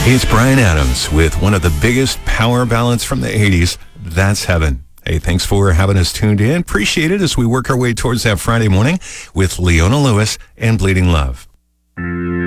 It's Bryan Adams with one of the biggest power ballads from the 80s, That's Heaven. Hey, thanks for having us tuned in. Appreciate it as we work our way towards that Friday morning with Leona Lewis and Bleeding Love.